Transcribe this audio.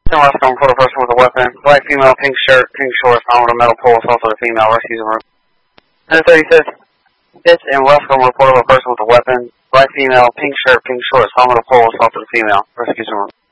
Ten Roscoe, report a person with a weapon. Black female, pink shirt, pink shorts, armed with a metal pole, assaulted a female, rescues him. 1036. Pitts and Roscoe, report of a person with a weapon. Black female, pink shirt, pink shorts, armed with a pole, assaulted a female, rescues him.